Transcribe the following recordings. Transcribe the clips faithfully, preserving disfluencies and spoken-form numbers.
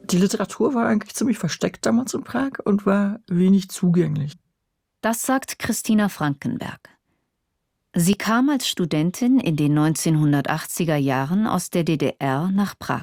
Die Literatur war eigentlich ziemlich versteckt damals in Prag und war wenig zugänglich. Das sagt Christina Frankenberg. Sie kam als Studentin in den neunzehnhundertachtziger Jahren aus der D D R nach Prag.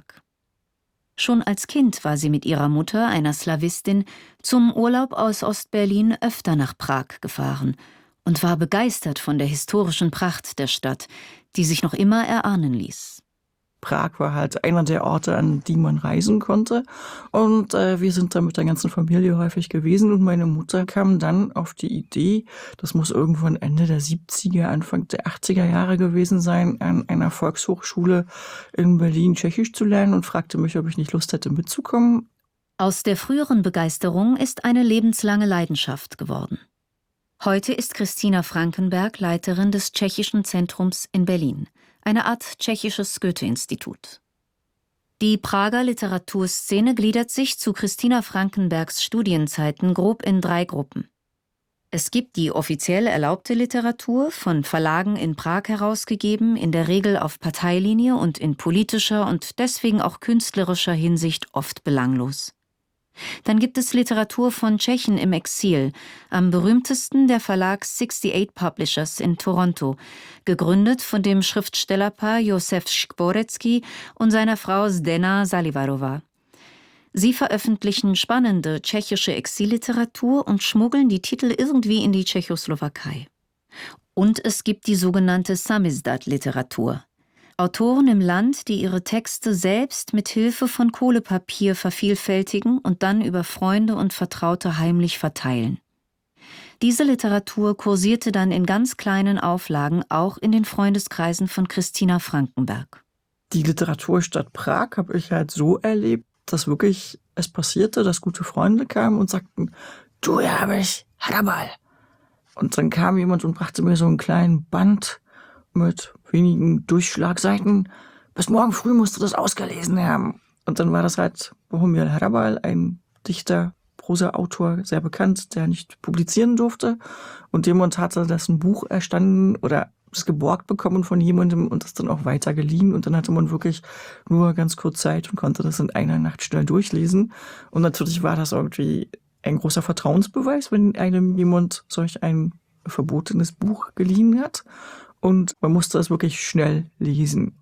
Schon als Kind war sie mit ihrer Mutter, einer Slawistin, zum Urlaub aus Ostberlin öfter nach Prag gefahren und war begeistert von der historischen Pracht der Stadt, die sich noch immer erahnen ließ. Prag war halt einer der Orte, an die man reisen konnte. Und äh, wir sind da mit der ganzen Familie häufig gewesen. Und meine Mutter kam dann auf die Idee, das muss irgendwann Ende der siebziger, Anfang der achtziger Jahre gewesen sein, an einer Volkshochschule in Berlin Tschechisch zu lernen und fragte mich, ob ich nicht Lust hätte mitzukommen. Aus der früheren Begeisterung ist eine lebenslange Leidenschaft geworden. Heute ist Christina Frankenberg Leiterin des Tschechischen Zentrums in Berlin, eine Art tschechisches Goethe-Institut. Die Prager Literaturszene gliedert sich zu Christina Frankenbergs Studienzeiten grob in drei Gruppen. Es gibt die offiziell erlaubte Literatur, von Verlagen in Prag herausgegeben, in der Regel auf Parteilinie und in politischer und deswegen auch künstlerischer Hinsicht oft belanglos. Dann gibt es Literatur von Tschechen im Exil, am berühmtesten der Verlag achtundsiebzig Publishers in Toronto, gegründet von dem Schriftstellerpaar Josef Škvorecký und seiner Frau Zdena Salivarová. Sie veröffentlichen spannende tschechische Exilliteratur und schmuggeln die Titel irgendwie in die Tschechoslowakei. Und es gibt die sogenannte Samizdat-Literatur. Autoren im Land, die ihre Texte selbst mit Hilfe von Kohlepapier vervielfältigen und dann über Freunde und Vertraute heimlich verteilen. Diese Literatur kursierte dann in ganz kleinen Auflagen auch in den Freundeskreisen von Christina Frankenberg. Die Literaturstadt Prag habe ich halt so erlebt, dass wirklich es passierte, dass gute Freunde kamen und sagten, du, hier habe ich Hadabal. Und dann kam jemand und brachte mir so einen kleinen Band mit wenigen Durchschlagseiten. Bis morgen früh musst du das ausgelesen haben. Und dann war das halt Bohumil Hrabal, ein Dichter, Prosa-Autor, sehr bekannt, der nicht publizieren durfte. Und jemand hatte das ein Buch erstanden oder es geborgt bekommen von jemandem und das dann auch weiter geliehen. Und dann hatte man wirklich nur ganz kurz Zeit und konnte das in einer Nacht schnell durchlesen. Und natürlich war das irgendwie ein großer Vertrauensbeweis, wenn einem jemand solch ein verbotenes Buch geliehen hat. Und man musste es wirklich schnell lesen.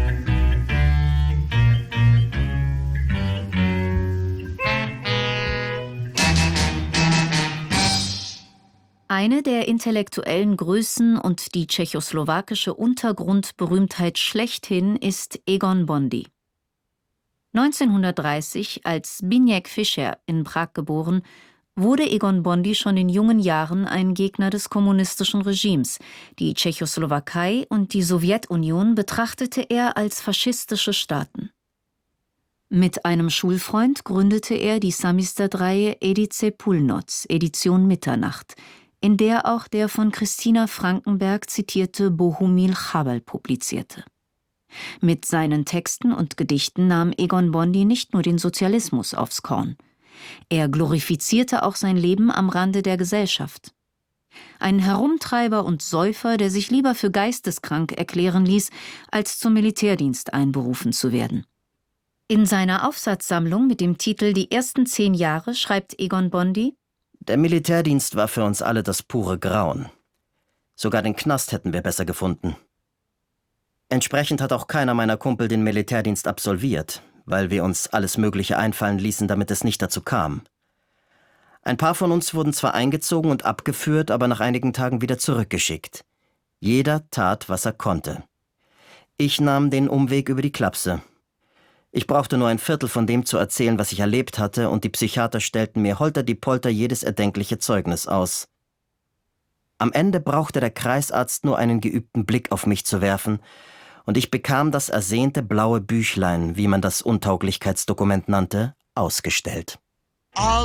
Eine der intellektuellen Größen und die tschechoslowakische Untergrundberühmtheit schlechthin ist Egon Bondy. neunzehnhundertdreißig als Zbigniew Fischer in Prag geboren, wurde Egon Bondy schon in jungen Jahren ein Gegner des kommunistischen Regimes. Die Tschechoslowakei und die Sowjetunion betrachtete er als faschistische Staaten. Mit einem Schulfreund gründete er die Samizdat-Reihe Edice Půlnoc, Edition Mitternacht, in der auch der von Christina Frankenberg zitierte Bohumil Hrabal publizierte. Mit seinen Texten und Gedichten nahm Egon Bondy nicht nur den Sozialismus aufs Korn. Er glorifizierte auch sein Leben am Rande der Gesellschaft. Ein Herumtreiber und Säufer, der sich lieber für geisteskrank erklären ließ, als zum Militärdienst einberufen zu werden. In seiner Aufsatzsammlung mit dem Titel »Die ersten zehn Jahre« schreibt Egon Bondy: Der Militärdienst war für uns alle das pure Grauen. Sogar den Knast hätten wir besser gefunden. Entsprechend hat auch keiner meiner Kumpel den Militärdienst absolviert, weil wir uns alles Mögliche einfallen ließen, damit es nicht dazu kam. Ein paar von uns wurden zwar eingezogen und abgeführt, aber nach einigen Tagen wieder zurückgeschickt. Jeder tat, was er konnte. Ich nahm den Umweg über die Klapse. Ich brauchte nur ein Viertel von dem zu erzählen, was ich erlebt hatte, und die Psychiater stellten mir holter die Polter jedes erdenkliche Zeugnis aus. Am Ende brauchte der Kreisarzt nur einen geübten Blick auf mich zu werfen, und ich bekam das ersehnte blaue Büchlein, wie man das Untauglichkeitsdokument nannte, ausgestellt. All